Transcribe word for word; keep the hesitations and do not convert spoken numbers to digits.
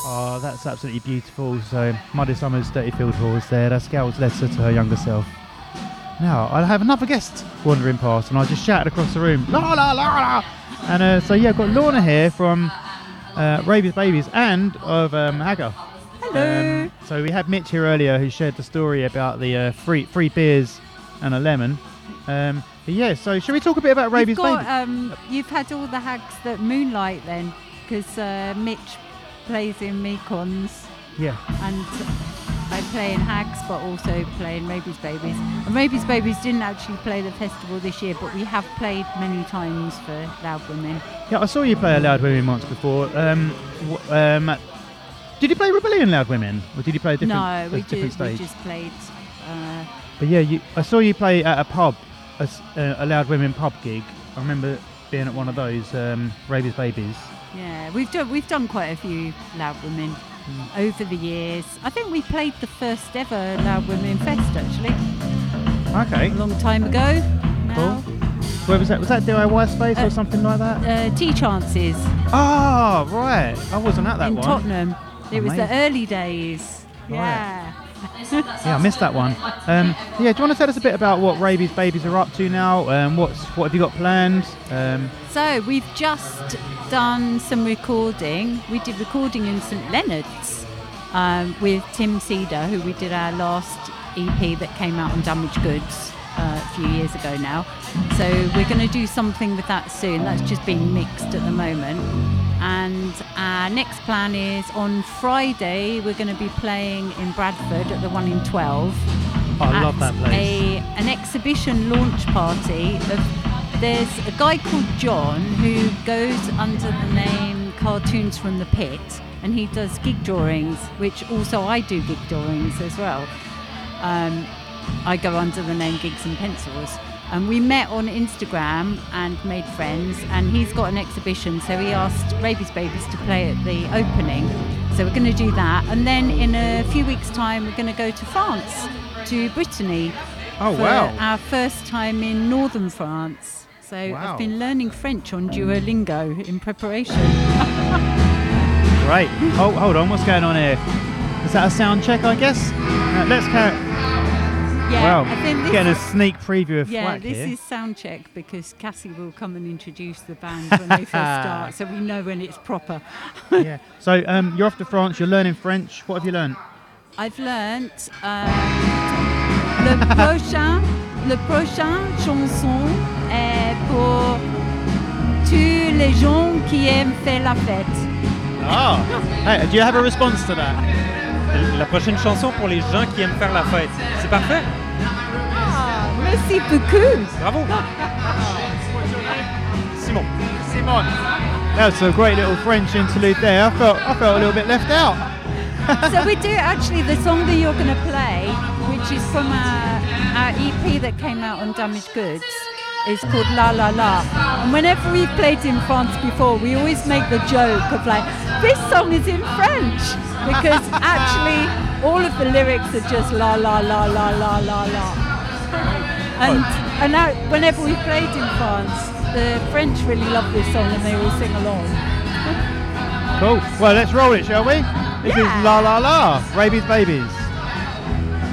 Oh, that's absolutely beautiful. So, Muddy Summers, Dirty Field Halls there. That's Gail's letter to her younger self. Now, I have another guest wandering past, and I just shouted across the room, la la la la. And uh, so, yeah, I've got Lorna here from uh, Rabies Babies and of um, Hagar. Hello. Um, so, we had Mitch here earlier who shared the story about the uh, free free beers and a lemon. Um, but yeah, so should we talk a bit about Rabies you've got, Babies? Um, you've had all the hags that moonlight then, because uh, Mitch plays in Mekons. Yeah. And I play in Hags, but also play in Rabies Babies. And Rabies Babies didn't actually play the festival this year, but we have played many times for Loud Women. Yeah, I saw you play a Loud Women once before. Um, w- um, did you play Rebellion Loud Women, or did you play a different, no, a we, different did, stage? we just played. Uh, but yeah, you, I saw you play at a pub, a, s- uh, a Loud Women pub gig. I remember being at one of those, um, Rabies Babies. Yeah, we've done we've done quite a few Loud Women mm. over the years. I think we played the first ever Loud Women Fest actually. Okay. A long time ago. Now. Cool. Where was that? Was that D I Y Space uh, or something like that? Uh, Tea Chances. Oh, right. I wasn't at that in one. In Tottenham. It Amazing. was the early days. Right. Yeah. Yeah, I missed that one. Um, yeah, do you want to tell us a bit about what Rabies Babies are up to now? Um, what's what have you got planned? Um, so we've just done some recording. We did recording in St Leonard's um, with Tim Cedar, who we did our last E P that came out on Damaged Goods uh, a few years ago now. So we're going to do something with that soon. That's just being mixed at the moment. And our next plan is on Friday we're going to be playing in Bradford at the one in twelve. Oh, I love that place. A, an exhibition launch party. Of, there's a guy called John who goes under the name Cartoons from the Pit, and he does gig drawings, which also I do gig drawings as well. Um, I go under the name Gigs and Pencils. And we met on Instagram and made friends, and he's got an exhibition, so he asked Rabies Babies to play at the opening. So we're going to do that, and then in a few weeks' time we're going to go to France, to Brittany. Oh, for wow. our first time in northern France. So Wow. I've been learning French on Duolingo in preparation. Great. Oh, hold on, what's going on here? Is that a sound check, I guess? Uh, let's carry. Yeah, Wow, I think this getting a is, sneak preview of yeah, Thwack this here. is sound check because Cassie will come and introduce the band when they first start, so we know when it's proper. Yeah. So um, you're off to France. You're learning French. What have you learned? I've learnt um, le prochain, le prochain chanson est pour tous les gens qui aiment faire la fête. Oh. Hey, do you have a response to that? La prochaine chanson pour les gens qui aiment faire la fête. C'est parfait. Ah, merci beaucoup. Bravo. Simon. Simon. That's a great little French interlude there. I felt I felt a little bit left out. So we do actually the song that you're going to play, which is from our, our E P that came out on Damaged Goods. It's called La La La. And whenever we've played in France before, we always make the joke of like, this song is in French. Because actually, all of the lyrics are just la la la la la la la. And and now, whenever we've played in France, the French really love this song and they all sing along. Cool. Well, let's roll it, shall we? This Yeah. is La La La, Rabies Babies.